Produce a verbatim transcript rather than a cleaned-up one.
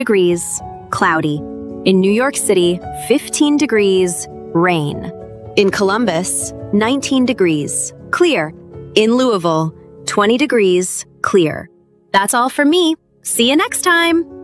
degrees, cloudy. In New York City, fifteen degrees, rain. In Columbus, nineteen degrees, clear. In Louisville, twenty degrees, clear. That's all for me. See you next time.